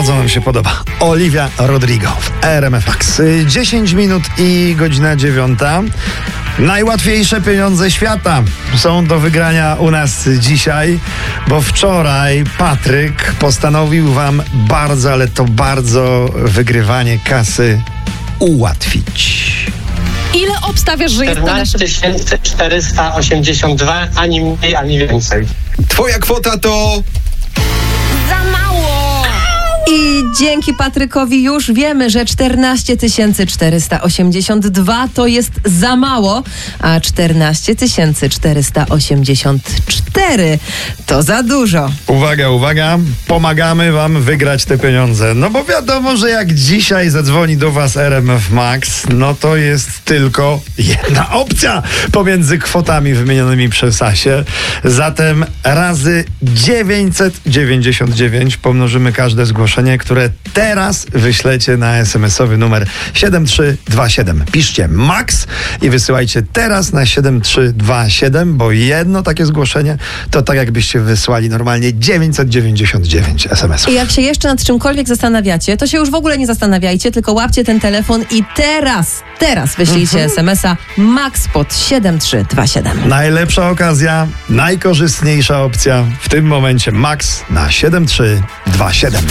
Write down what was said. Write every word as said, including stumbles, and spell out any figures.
Bardzo nam się podoba. Olivia Rodrigo w R M F Max. dziesięć minut i godzina dziewiąta. Najłatwiejsze pieniądze świata są do wygrania u nas dzisiaj, bo wczoraj Patryk postanowił wam bardzo, ale to bardzo wygrywanie kasy ułatwić. Ile obstawiasz, że jest na czternaście tysięcy czterysta osiemdziesiąt dwa, ani mniej, ani więcej. Twoja kwota to... Za mało! I dzięki Patrykowi już wiemy, że czternaście tysięcy czterysta osiemdziesiąt dwa to jest za mało, a czternaście tysięcy czterysta osiemdziesiąt cztery to za dużo. Uwaga, uwaga, pomagamy wam wygrać te pieniądze. No bo wiadomo, że jak dzisiaj zadzwoni do was R M F Max, no to jest tylko jedna opcja pomiędzy kwotami wymienionymi przez Asię. Zatem razy dziewięćset dziewięćdziesiąt dziewięć pomnożymy każde zgłoszenie, które teraz wyślecie na es em esowy numer siedem trzy dwa siedem. Piszcie Max i wysyłajcie teraz na siedem trzy dwa siedem, bo jedno takie zgłoszenie to tak jakbyście wysłali normalnie dziewięćset dziewięćdziesiąt dziewięć es em esów. I jak się jeszcze nad czymkolwiek zastanawiacie, to się już w ogóle nie zastanawiajcie, tylko łapcie ten telefon i teraz, teraz wyślijcie Mhm. es em esa Max pod siedem trzy dwa siedem. Najlepsza okazja, najkorzystniejsza opcja w tym momencie Max na siedem trzy dwa siedem.